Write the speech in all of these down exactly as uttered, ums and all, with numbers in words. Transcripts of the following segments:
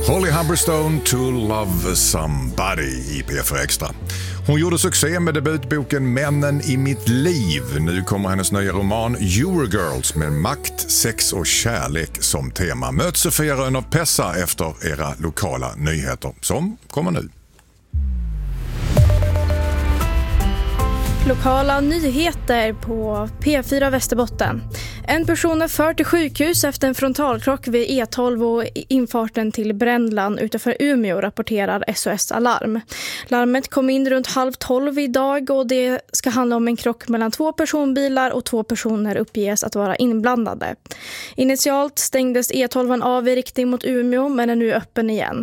Holly Humberstone, To Love Somebody i P fyra Extra. Hon gjorde succé med debutboken Männen i mitt liv. Nu kommer hennes nya roman Eurogirls med makt, sex och kärlek som tema. Möt Sofia Rönnow-Pessa efter era lokala nyheter som kommer nu. Lokala nyheter på P fyra Västerbotten. En person är förd till sjukhus efter en frontalkrock vid E tolv och infarten till Brändland utanför Umeå, rapporterar S O S Alarm. Larmet kom in runt halv tolv idag och det ska handla om en krock mellan två personbilar och två personer uppges att vara inblandade. Initialt stängdes E tolv av i riktning mot Umeå men är nu öppen igen.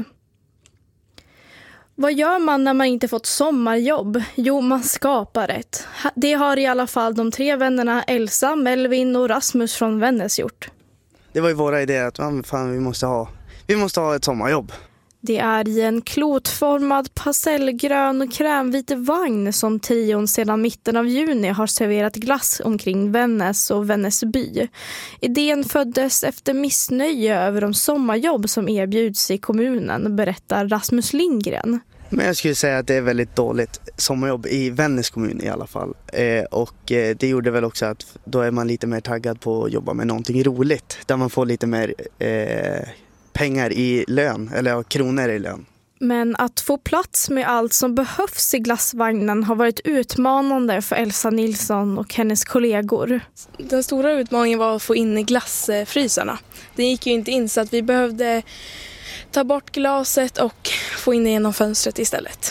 Vad gör man när man inte fått sommarjobb? Jo, man skapar ett. Det har i alla fall de tre vännerna Elsa, Melvin och Rasmus från Vännäs gjort. Det var ju våra idéer att fan, vi, måste ha, vi måste ha ett sommarjobb. Det är i en klotformad pastellgrön och krämvit vagn som trion sedan mitten av juni har serverat glass omkring Vännäs och Vännäsby. Idén föddes efter missnöje över de sommarjobb som erbjuds i kommunen, berättar Rasmus Lindgren. Men jag skulle säga att det är väldigt dåligt sommarjobb i Vännäs kommun i alla fall. Eh, och eh, det gjorde väl också att då är man lite mer taggad på att jobba med någonting roligt. Där man får lite mer eh, pengar i lön, eller ja, kronor i lön. Men att få plats med allt som behövs i glassvagnen har varit utmanande för Elsa Nilsson och hennes kollegor. Den stora utmaningen var att få in i glassfrysarna. Det gick ju inte in så att vi behövde ta bort glaset och få in det genom fönstret istället.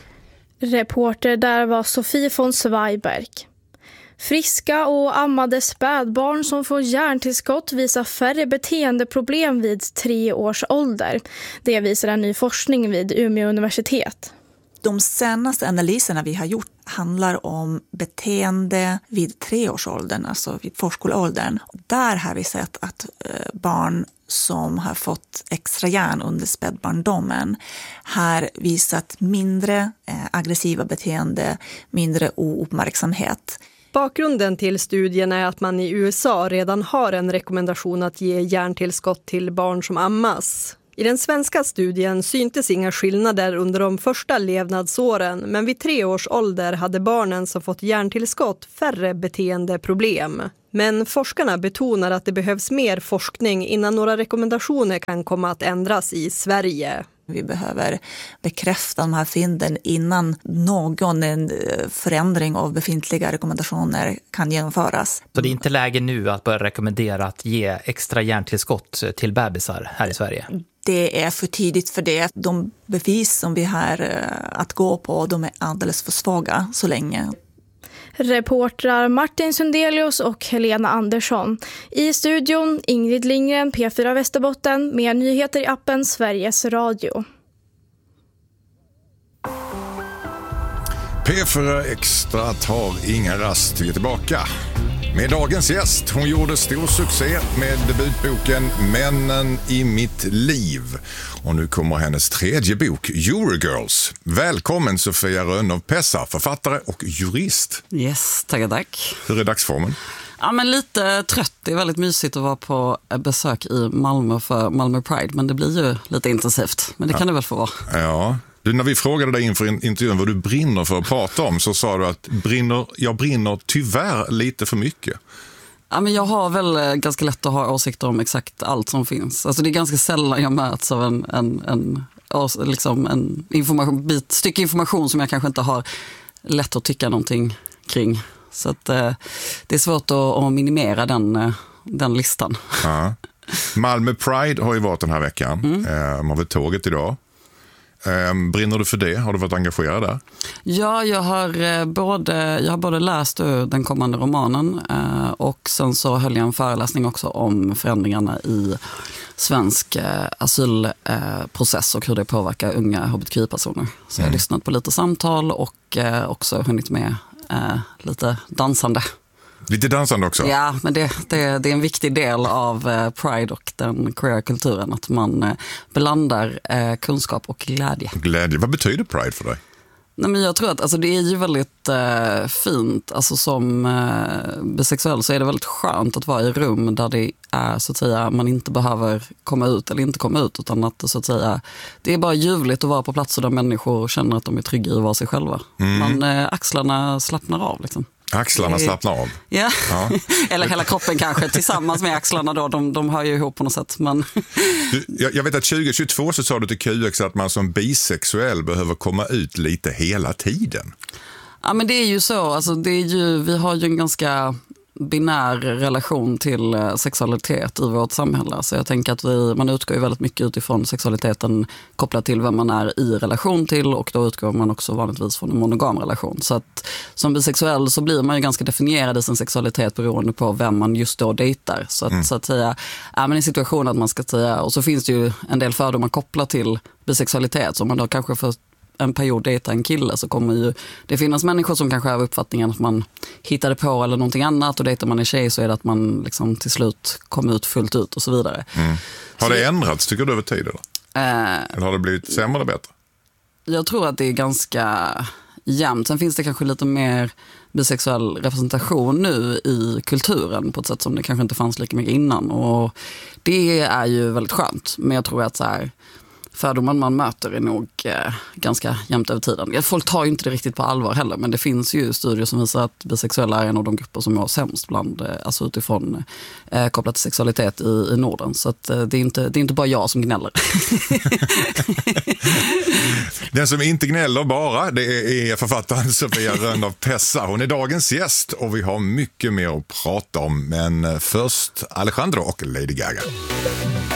Reporter där var Sofie von Zweiberg. Friska och ammade spädbarn som får hjärntillskott visar färre beteendeproblem vid tre års ålder. Det visar en ny forskning vid Umeå universitet. De senaste analyserna vi har gjort handlar om beteende vid treårsåldern, alltså vid förskoleåldern. Där har vi sett att barn som har fått extra järn under spädbarndomen har visat mindre aggressiva beteende, mindre ouppmärksamhet. Bakgrunden till studien är att man i U S A redan har en rekommendation att ge järntillskott till barn som ammas. I den svenska studien syntes inga skillnader under de första levnadsåren, men vid tre års ålder hade barnen som fått järntillskott färre beteendeproblem. Men forskarna betonar att det behövs mer forskning innan några rekommendationer kan komma att ändras i Sverige. Vi behöver bekräfta de här fynden innan någon förändring av befintliga rekommendationer kan genomföras. Så det är inte läge nu att börja rekommendera att ge extra järntillskott till bebisar här i Sverige? Det är för tidigt för det. De bevis som vi har att gå på, de är alldeles för svaga så länge. Reportrar Martin Sundelius och Helena Andersson. I studion Ingrid Lindgren, P fyra Västerbotten, med nyheter i appen Sveriges Radio. P fyra Extra tar inga rast, vi är tillbaka med dagens gäst. Hon gjorde stor succé med debutboken Männen i mitt liv. Och nu kommer hennes tredje bok, Eurogirls. Välkommen Sofia Rönnow-Pessa, författare och jurist. Yes, tack tack. Hur är dagsformen? Ja, men lite trött. Det är väldigt mysigt att vara på besök i Malmö för Malmö Pride. Men det blir ju lite intensivt. Men det kan ja. det väl få vara. Ja. Du, när vi frågade dig inför intervjun vad du brinner för att prata om, så sa du att brinner, jag brinner tyvärr lite för mycket. Ja, men jag har väl ganska lätt att ha åsikter om exakt allt som finns. Alltså det är ganska sällan jag möts av en, en, en, liksom en information, bit, stycke information som jag kanske inte har lätt att tycka någonting kring. Så att, eh, det är svårt att, att minimera den, den listan. Ja. Malmö Pride har ju varit den här veckan. Mm. Eh, man var tåget idag. Brinner du för det? Har du varit engagerad där? Ja, jag har både, jag har både läst den kommande romanen och sen så höll jag en föreläsning också om förändringarna i svensk asylprocess och hur det påverkar unga hbtqi-personer. Så jag har mm. lyssnat på lite samtal och också hunnit med lite dansande. Lite dansande också? Ja, men det, det, det är en viktig del av Pride och den queer-kulturen, att man blandar kunskap och glädje. Glädje. Vad betyder Pride för dig? Nej, men jag tror att alltså, det är ju väldigt eh, fint. Alltså, som eh, bisexuell så är det väldigt skönt att vara i rum där det är så att säga, man inte behöver komma ut eller inte komma ut, utan att så att säga, det är bara ljuvligt att vara på platser där människor känner att de är trygga i att vara sig själva. Mm. Man, eh, axlarna slappnar av liksom. Axlarna slappnar av. Ja, ja. Eller hela kroppen kanske, tillsammans med axlarna då, de, de hör ju ihop på något sätt. Men... Du, jag, jag vet att tjugo tjugotvå så sa du till Q X att man som bisexuell behöver komma ut lite hela tiden. Ja, men det är ju så, alltså, det är ju, vi har ju en ganska binär relation till sexualitet i vårt samhälle. Så jag tänker att vi, man utgår ju väldigt mycket utifrån sexualiteten kopplat till vem man är i relation till, och då utgår man också vanligtvis från en monogam relation. Så att som bisexuell så blir man ju ganska definierad i sin sexualitet beroende på vem man just då dejtar. Så att, mm. så att säga, är man i situation att man ska säga, och så finns det ju en del fördomar kopplat till bisexualitet, så man då kanske får en period dejta en kille, så kommer ju det finnas människor som kanske har uppfattningen att man hittade på eller någonting annat, och dejtar man en tjej så är det att man liksom till slut kommer ut fullt ut och så vidare. Mm. Har så det det, ändrats tycker du över tid eller? Eh, eller har det blivit sämre eller bättre? Jag tror att det är ganska jämnt. Sen finns det kanske lite mer bisexuell representation nu i kulturen på ett sätt som det kanske inte fanns lika mycket innan, och det är ju väldigt skönt. Men jag tror att så här, fördomar man möter är nog eh, ganska jämnt över tiden. Folk tar ju inte det riktigt på allvar heller, men det finns ju studier som visar att bisexuella är en av de grupper som mår sämst bland, eh, alltså utifrån eh, kopplat till sexualitet i, i Norden. Så att, eh, det, är inte, det är inte bara jag som gnäller. Den som inte gnäller bara, det är författaren Sofia Röndahl Pessa. Hon är dagens gäst och vi har mycket mer att prata om, men först Alejandro och Lady Gaga.